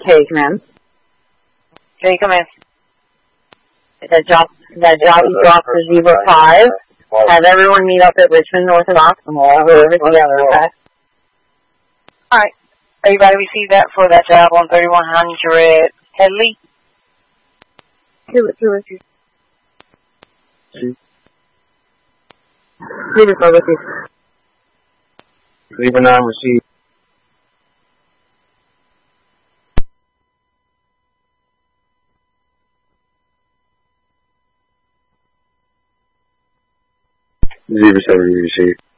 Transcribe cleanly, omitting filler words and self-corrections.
Okay, come in. Okay, come in. That job you dropped for Zebra 5. Have everyone meet up at Richmond Orthodox and we'll all go over together, okay? Alright. Everybody receive that for that job on 3100 Headley? Do it. Zebra 5 with you. Zebra 9 received. Zebra 7 received.